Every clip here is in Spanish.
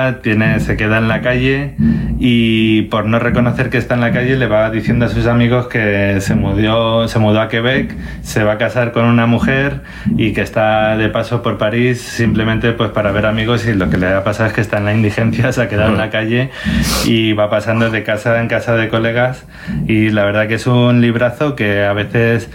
música, se queda en la calle y por no reconocer que está en la calle le va diciendo a sus amigos que se mudó a Quebec, se va a casar con una mujer y que está de paso por París simplemente pues para ver amigos, y lo que le ha pasado es que está en la indigencia, se ha quedado en la calle y va pasando de casa en casa de colegas, y la verdad que es un librazo que a veces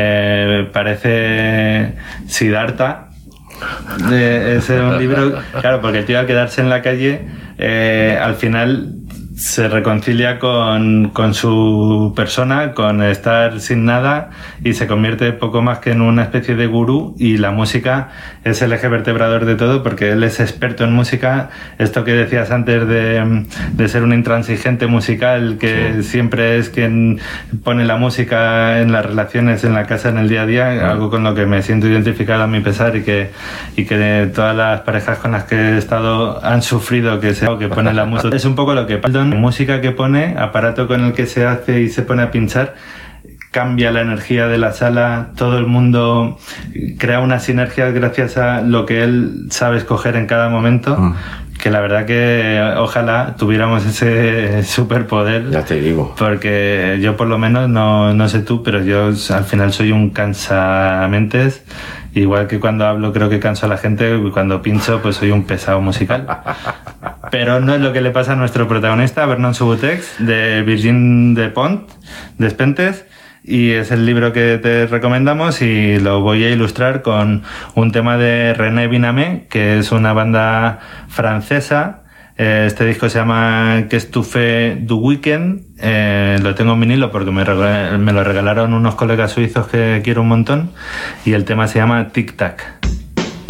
parece Siddhartha. Es un libro, claro, porque el tío al quedarse en la calle al final se reconcilia con su persona, con estar sin nada, y se convierte poco más que en una especie de gurú, y la música es el eje vertebrador de todo porque él es experto en música. Esto que decías antes de ser un intransigente musical que siempre es quien pone la música en las relaciones, en la casa, en el día a día, algo con lo que me siento identificado a mi pesar, y que todas las parejas con las que he estado han sufrido que pone la música. Es un poco lo que pasa. Música que pone, aparato con el que se hace y se pone a pinchar, cambia la energía de la sala, todo el mundo crea una sinergia gracias a lo que él sabe escoger en cada momento, que la verdad que ojalá tuviéramos ese superpoder. Ya te digo. Porque yo por lo menos, no sé tú, pero yo al final soy un cansamentes. Igual que cuando hablo creo que canso a la gente, y cuando pincho pues soy un pesado musical. Pero no es lo que le pasa a nuestro protagonista, Vernon Subutex, de Virgin Despentes, y es el libro que te recomendamos, y lo voy a ilustrar con un tema de René Binamé, que es una banda francesa. Este disco se llama Que Estufe du Weekend. Lo tengo en vinilo porque me lo regalaron unos colegas suizos que quiero un montón, y el tema se llama Tic Tac.